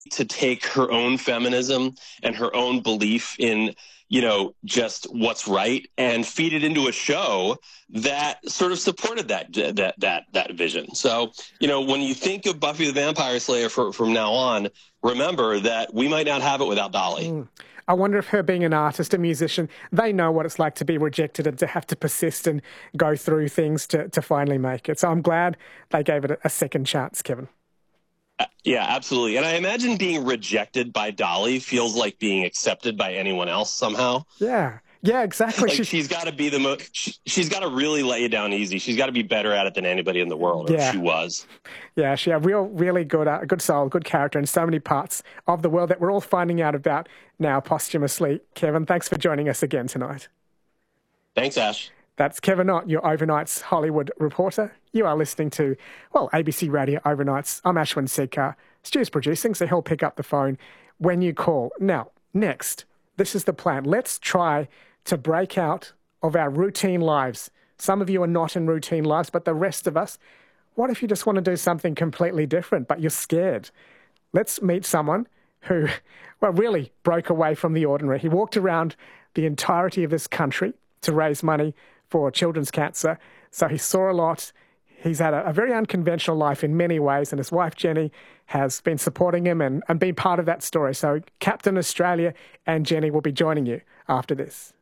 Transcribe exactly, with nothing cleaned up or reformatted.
to take her own feminism and her own belief in, you know, just what's right and feed it into a show that sort of supported that that that that vision. So, you know, when you think of Buffy the Vampire Slayer for, from now on, remember that we might not have it without Dolly. Mm. I wonder if her being an artist, a musician, they know what it's like to be rejected and to have to persist and go through things to, to finally make it. So I'm glad they gave it a second chance, Kevin. Yeah, absolutely. And I imagine being rejected by Dolly feels like being accepted by anyone else somehow. Yeah. Yeah, exactly. Like she's, she's got to be the most, she, she's got to really lay it down easy. She's got to be better at it than anybody in the world, or yeah. she was. Yeah, she had real, really good, uh, good soul, good character in so many parts of the world that we're all finding out about now posthumously. Kevin, thanks for joining us again tonight. Thanks, Ash. That's Kevin Ott, your Overnight's Hollywood reporter. You are listening to, well, A B C Radio Overnights. I'm Ashwin Sikar. Stu's producing, so he'll pick up the phone when you call. Now, next, this is the plan. Let's try to break out of our routine lives. Some of you are not in routine lives, but the rest of us, what if you just want to do something completely different, but you're scared? Let's meet someone who, well, really broke away from the ordinary. He walked around the entirety of this country to raise money for children's cancer. So he saw a lot. He's had a, a very unconventional life in many ways, and his wife, Jenny, has been supporting him and, and been part of that story. So Captain Australia and Jenny will be joining you after this.